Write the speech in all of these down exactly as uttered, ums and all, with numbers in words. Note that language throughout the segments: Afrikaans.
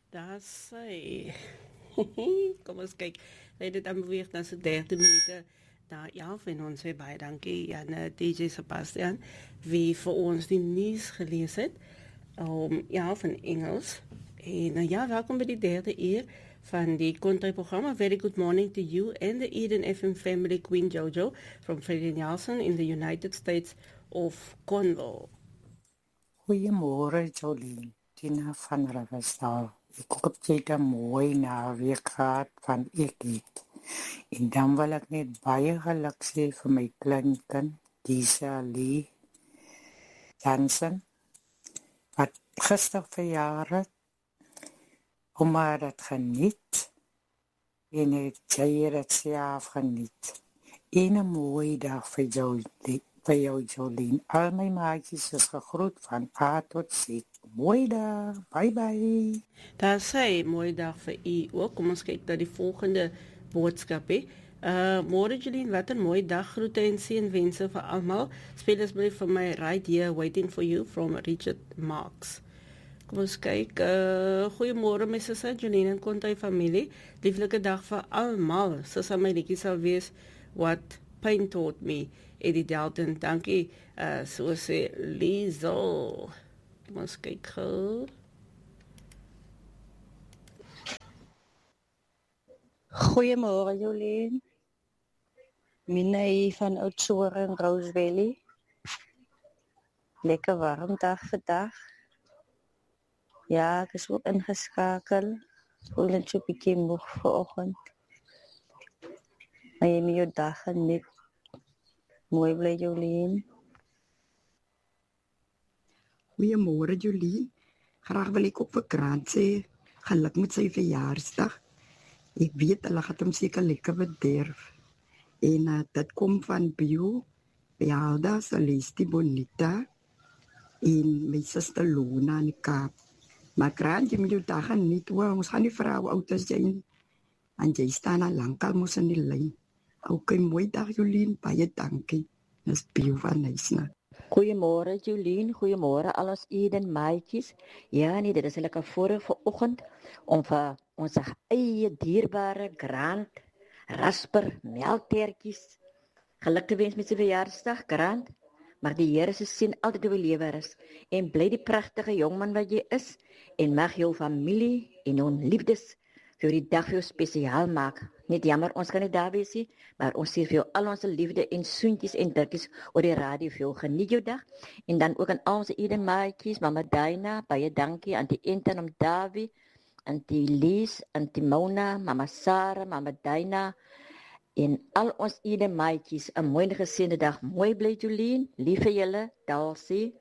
Daar sy. Kom ons kyk. Hy het dan beweeg na so dertig minute na elf en ons sê baie dankie aan uh, D J Sebastian wie vir ons die nuus gelees het. Um, ja, van Engels. En uh, ja, welkom by die derde uur van die Country-programma. Very good morning to you and the Eden F M family, Queen Jojo from Freddie Nelson in the United States of Congo. Goeiemôre Jolien, Tina van Riversdal. Ek hoop jy het 'n mooi naweek gehad van ek het. En dan wil ek net baie geluk sê vir my kleinkind, Disa Lee Jansen, wat gister verjaar het. Kom maar het geniet en het jy het self geniet. En 'n mooi dag vir jou, vir jou Jolien. Al my maatjies is gegroet van A tot Z. Mooi dag, bye bye. Daar sê, mooi dag vir u ook. Kom ons kyk na die volgende boodskap. He. Uh, môre Jolien, wat 'n mooi dag. Groete en seënwense vir almal. Speel asseblief vir my Right Here Waiting for You from Richard Marx. Kom ons kyk. Uh, goeiemôre my sussie Jolien en Country familie. Lieflike dag vir almal. Sussie my liedjie sal wees What Pain Taught Me. Eddie Dalton, dankie. Uh, so sê Liesel. Kom ons kyk gou. Goeiemôre Jolien. Minnie van Oudtshoorn in Rose Valley. Lekker warm dag vandag. Ja, ek is ook ingeskakel. Voel net so 'n bietjie moeg vanoggend. Maar jy moet jou dag geniet. Mooi bly Jolien. Goeiemôre Jolien. Graag wil ek ook vir Grant sê geluk met sy verjaarsdag. Ek weet hulle gaan hom seker lekker bederf. En uh, dit kom van Bio, Bealda, Celeste, Bonita en my suster Lona in die Kaap. Maar Grant, jy moet jou dag geniet hoor. Ons gaan nie vra hoe oud is jy nie. En jy staan al lankal mos in die lyn. Ok, mooi dag Jolien, baie dankie. Dis Bio van Nysna. Goeiemôre Jolien, goeiemôre al ons Eden maatjies. Ja nee, dit is 'n lekker voorreg vanoggend om vir ons eie dierbare Grant Rasper melktertjies geluk te wens met sy verjaarsdag, Grant. Mag die Here se seën altyd oor lewe is en bly die pragtige jongman wat jy is en mag jou familie en jou liefdes vir die dag vir jou spesiaal maak. Net jammer, ons kan nie daar wees nie, maar ons stuur vir jou al ons liefde en soentjies en drukkies oor die radio vir jou. Geniet jou dag. En dan ook aan al ons Eden maatjies, Mama Dina, baie dankie, Auntie Enten om Davie, Auntie Lies, Auntie Mona, Mama Sarah, Mama Dina, en al ons Eden maatjies, 'n mooi geseënde dag. Mooi bly Jolien, lief vir julle, Dalsie.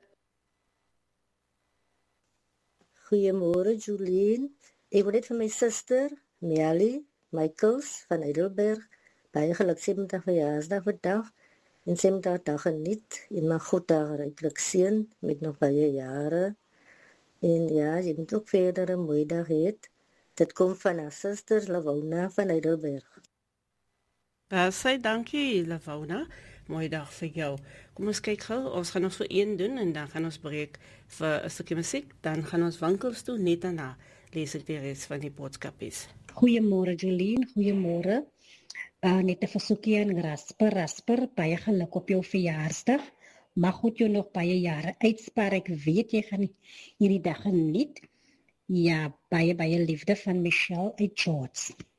Goeiemôre Jolien. Ek wil net vir my suster, Melly Michaels van Heidelberg, baie geluk sewentig verjaarsdag vandag en sewentig dag geniet en mag God daar ryklik seën met nog baie jare. En ja, jy moet ook verder 'n mooi dag hê. Dit kom van haar suster Lavona van Heidelberg. Daar sê dankie Lavona. Mooi dag vir jou. Kom ons kyk gou. Ons gaan ons vir een doen en dan gaan ons breek vir 'n stukkie musiek. Dan gaan ons winkels toe net daarna. Lees ek die res van die boodskapies. Goeiemôre Jolien, goeiemôre. Uh, net 'n versoekie aan Rasper, Rasper, baie geluk op jou verjaarsdag. Mag God jou nog baie jare uitspaar. Ek weet jy gaan hierdie dag geniet. Ja, baie baie liefde van Michelle uit George.